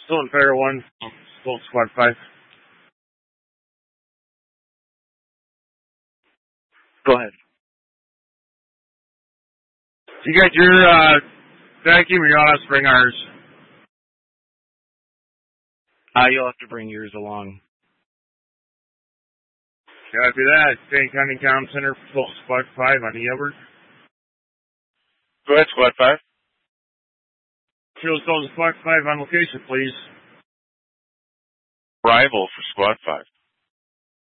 Still in Fire 1. Still Squad 5. Go ahead. You got your vacuum, or you want us to bring ours? You'll have to bring yours along. Copy that. St. County Comm Center, Squad 5 on Eobert. Go ahead, Squad 5. Field Squad 5 on location, please. Arrival for Squad 5.